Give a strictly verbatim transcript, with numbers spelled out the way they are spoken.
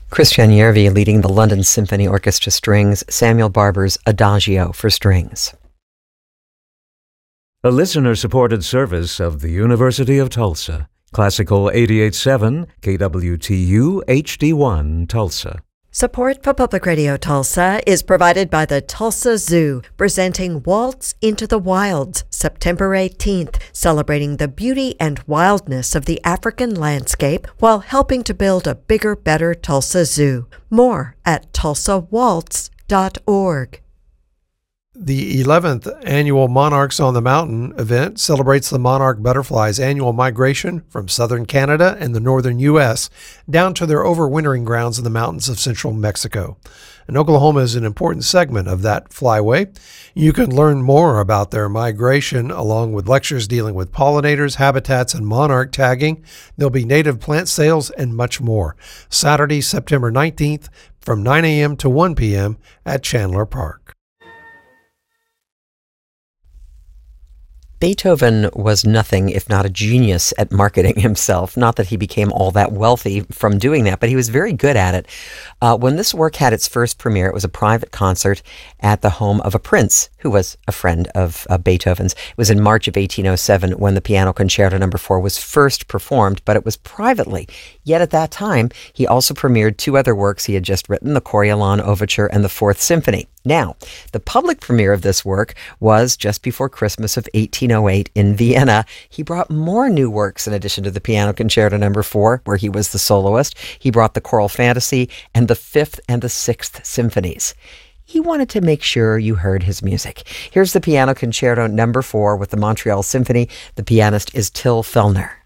Christian Järvi leading the London Symphony Orchestra Strings, Samuel Barber's Adagio for strings. A listener-supported service of the University of Tulsa. Classical eighty-eight point seven, K W T U H D one, Tulsa. Support for Public Radio Tulsa is provided by the Tulsa Zoo, presenting Waltz into the Wilds, September eighteenth, celebrating the beauty and wildness of the African landscape while helping to build a bigger, better Tulsa Zoo. More at tulsa waltz dot org. The eleventh annual Monarchs on the Mountain event celebrates the monarch butterflies' annual migration from southern Canada and the northern U S down to their overwintering grounds in the mountains of central Mexico. And Oklahoma is an important segment of that flyway. You can learn more about their migration along with lectures dealing with pollinators, habitats, and monarch tagging. There'll be native plant sales and much more. Saturday, September nineteenth from nine a.m. to one p.m. at Chandler Park. Beethoven was nothing if not a genius at marketing himself. Not that he became all that wealthy from doing that, but he was very good at it. Uh, when this work had its first premiere, it was a private concert at the home of a prince who was a friend of uh, Beethoven's. It was in March of eighteen oh seven when the Piano Concerto number four was first performed, but it was privately. Yet at that time, he also premiered two other works he had just written, the Coriolan Overture and the Fourth Symphony. Now, the public premiere of this work was just before Christmas of eighteen oh eight in Vienna. He brought more new works in addition to the Piano Concerto number four, where he was the soloist. He brought the Choral Fantasy and the Fifth and the Sixth Symphonies. He wanted to make sure you heard his music. Here's the Piano Concerto number four with the Montreal Symphony. The pianist is Till Fellner.